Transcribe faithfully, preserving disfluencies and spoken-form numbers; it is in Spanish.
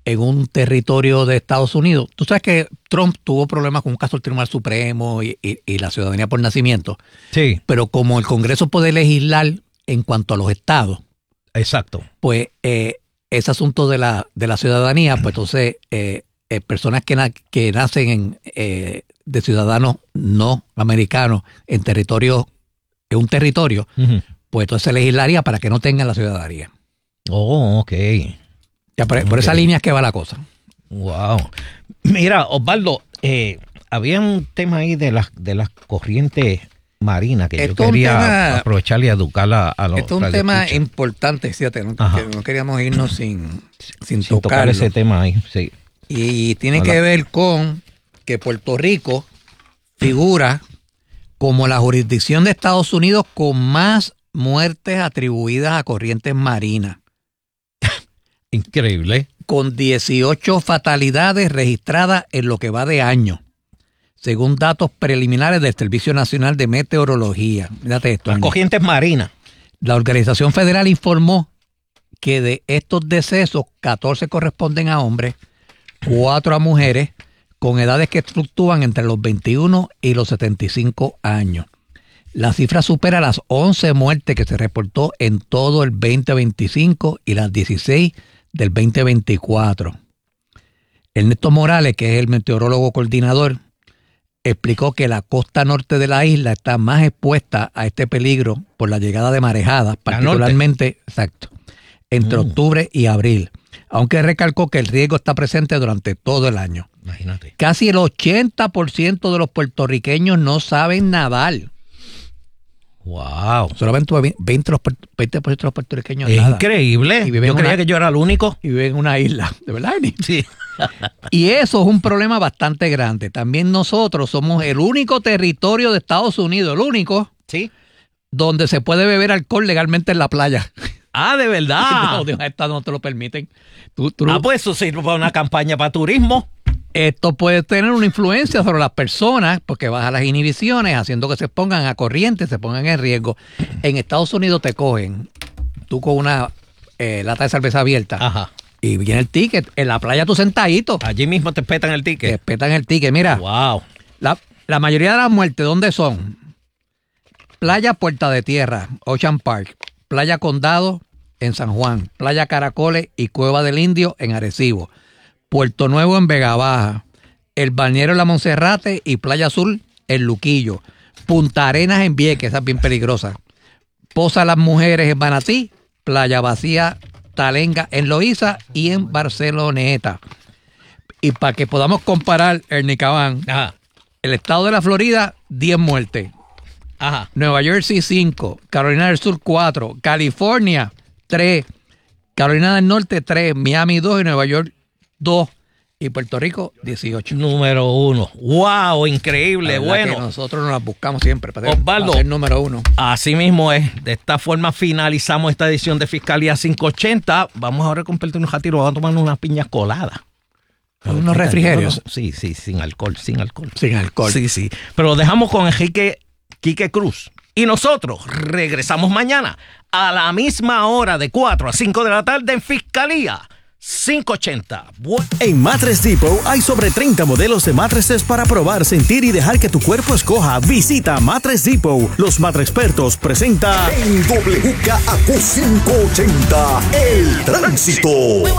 en un territorio de Estados Unidos. Tú sabes que Trump tuvo problemas con un caso del Tribunal Supremo y, y, y la ciudadanía por nacimiento. Sí. Pero como el Congreso puede legislar en cuanto a los estados. Exacto. Pues eh, ese asunto de la, de la ciudadanía, pues entonces eh, eh, personas que, na, que nacen en, eh, de ciudadanos no americanos en territorio, en un territorio, uh-huh. pues entonces se legislaría para que no tengan la ciudadanía. Oh, ok. Ya por, okay. por esa línea es que va la cosa. Wow. Mira, Osvaldo, eh, había un tema ahí de las de las corrientes marinas que esto yo quería tema, aprovechar y educar a, a los Esto es un tema importante, fíjate, no, que no queríamos irnos sin, sin, sin tocar ese tema ahí, sí. Y tiene Hola. que ver con que Puerto Rico figura como la jurisdicción de Estados Unidos con más muertes atribuidas a corrientes marinas. Increíble. Con dieciocho fatalidades registradas en lo que va de año, según datos preliminares del Servicio Nacional de Meteorología. Mírate esto. Las corrientes marinas. La Organización Federal informó que de estos decesos, catorce corresponden a hombres, cuatro a mujeres, con edades que fluctúan entre los veintiuno y los setenta y cinco años. La cifra supera las once muertes que se reportó en todo el veinte veinticinco y las dieciséis del veinte veinticuatro. Ernesto Morales, que es el meteorólogo coordinador, explicó que la costa norte de la isla está más expuesta a este peligro por la llegada de marejadas, particularmente exacto, entre mm. octubre y abril, aunque recalcó que el riesgo está presente durante todo el año. Imagínate. Casi el ochenta por ciento de los puertorriqueños no saben nadar. Wow. Solamente veinte por ciento de los puertorriqueños es nada. Increíble. Yo creía una, que yo era el único. Y viven en una isla, ¿de verdad? Sí. Y eso es un problema bastante grande. También nosotros somos el único territorio de Estados Unidos, el único, sí, donde se puede beber alcohol legalmente en la playa. Ah, ¿de verdad? No, de esta no te lo permiten. Tú, tú, ah, pues eso sirve para una campaña para turismo. Esto puede tener una influencia sobre las personas porque baja las inhibiciones, haciendo que se pongan a corriente, se pongan en riesgo. En Estados Unidos te cogen, tú con una eh, lata de cerveza abierta. Ajá. Y viene el ticket. En la playa tú sentadito. Allí mismo te petan el ticket. Te petan el ticket. Mira. Wow. La, la mayoría de las muertes, ¿dónde son? Playa Puerta de Tierra, Ocean Park. Playa Condado, en San Juan. Playa Caracoles y Cueva del Indio, en Arecibo. Puerto Nuevo, en Vega Baja. El Balneario La Monserrate y Playa Azul, en Luquillo. Punta Arenas, en Vieques, esa es bien peligrosa. Poza Las Mujeres, en Manatí. Playa Vacía, Talenga, en Loíza y en Barceloneta. Y para que podamos comparar el Nicabán, Ajá. el estado de la Florida, diez muertes. Ajá. Nueva Jersey, cinco. Carolina del Sur, cuatro. California, tres. Carolina del Norte, tres. Miami, dos. Y Nueva York, dos. Y Puerto Rico, dieciocho. Número uno. ¡Wow! Increíble. Bueno. Que nosotros nos las buscamos siempre para ser, Osvaldo, para ser número uno. Así mismo es. De esta forma finalizamos esta edición de Fiscalía quinientos ochenta. Vamos ahora a compartirnos a tiro. Vamos a tomar unas piñas coladas. Unos refrigerios. Sí, sí, sin alcohol, sin alcohol. Sin alcohol. Sí, sí. Pero lo dejamos con Enrique Quique Cruz. Y nosotros regresamos mañana a la misma hora de cuatro a cinco de la tarde en Fiscalía quinientos ochenta. En Mattress Depot hay sobre treinta modelos de mattresses para probar, sentir y dejar que tu cuerpo escoja. Visita Mattress Depot. Los Mattress Expertos presenta en W K A Q quinientos ochenta El Tránsito.